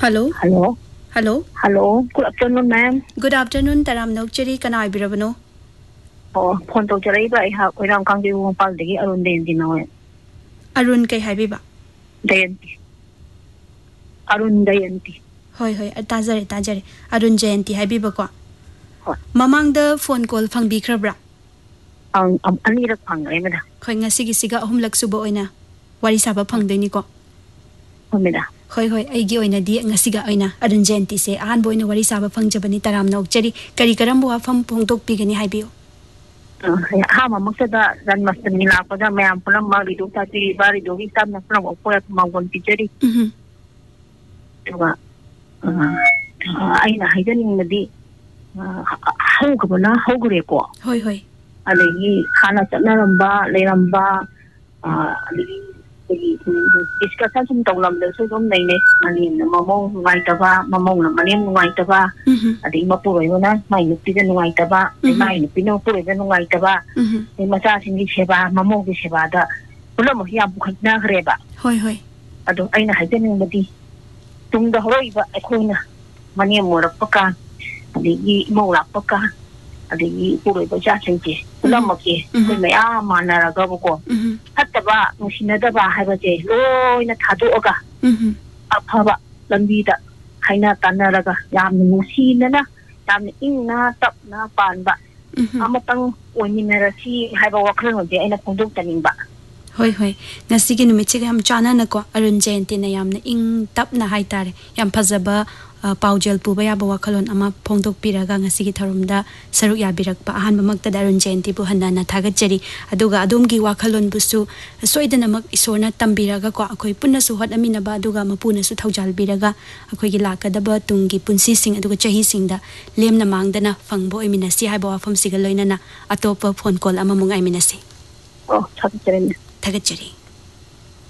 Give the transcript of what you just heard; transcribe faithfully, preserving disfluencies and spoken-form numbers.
Hello. Hello. Hello. Hello. Good afternoon, ma'am. Good afternoon. Taram Nokcheri kana ibirabano. Oh, phone to chari ba I have oiram kang di mo pal degi Arun Dayanti na we. Arun kay habiba. Dayanti. Arun Dayanti. Hoy hoy tajare tajare. Arun Jayanti habiba ko. Hoy. Mamang da phone call phang bikrabra. Ang am anirak phang ay mada. Hoy nga sige siga ahumlak subo oina. Wari saba phang deni ko. Homida. Hoy hoy ay gi oina di nga siga oina Arun Jayanti se ahan boina wari saba phang jabani Taram Nokcheri kari karam buwa pham phongtok pigani habiyo. Ha mamakta dan mas nila ko da may ampulang marido sa ti bari do hitam na pulang opo at mawon picture. Mhm. Diba? Ay na haydan yung nadi hau ka ba na hau gure ko. Hoy hoy. Alagi kana sa naramba layramba alagi discussion sum tawlam da so dom nay ne manin mamong ngai ta ba mamong na manin ngai ta ba adi mapuroy mo na may nupi da ngai ta ba may nupi no puroy da ngai ta ba may masa singi seba mamong di seba da pula mo hiya bukhat na greba hoy hoy ado ay na hayden yung madi tung da hoy ba ako na mani mo ra paka adi mo ra paka adi puroy ba ja singi pula mo ki may a manara ga ko hatta ba musinada ba haiba je loi na thadu oga mhm aphaba lambi da haina tanaraga yam musina na yam ingna tap na pan ba amatang oninara si haiba wakhran de aina phondok taning ba hoy hoy ngasigi numit chig ham chana na ko Arun Jayanti na yam na ing tap na hai tare yam phajaba paujel puba ya bawa khalon ama phongdok piraga ngasigi tharumda saruk ya birak pa ahan mamakta Arun Jayanti bu hanna na thagat jeri aduga adumgi wakhalon busu soidana mak isorna tambiraga ko akoi punna su hot amina ba aduga mapuna su thaujal biraga akoi gi lakadaba tungi punsi sing aduga chahi singda lemna mangdana phangbo emina si haiba wafam siga loina na atopa phone call ama mungai minasi oh thagat jeri thagat jeri